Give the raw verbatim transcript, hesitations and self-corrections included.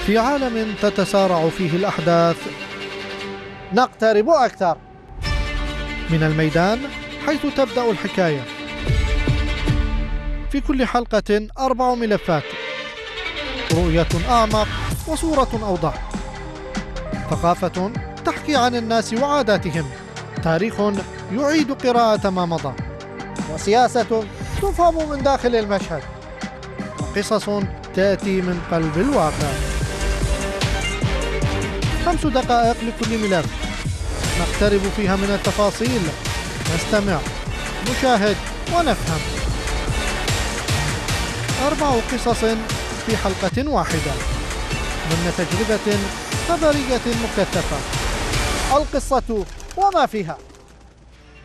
في عالم تتسارع فيه الأحداث نقترب أكثر من الميدان حيث تبدأ الحكاية. في كل حلقة أربع ملفات، رؤية أعمق وصورة أوضح، ثقافة تحكي عن الناس وعاداتهم، تاريخ يعيد قراءة ما مضى، وسياسة تفهم من داخل المشهد، وقصص تأتي من قلب الواقع. خمس دقائق لكل ملف نقترب فيها من التفاصيل، نستمع، نشاهد ونفهم. أربع قصص في حلقة واحدة ضمن تجربة خبرية مكثفة. القصة وما فيها.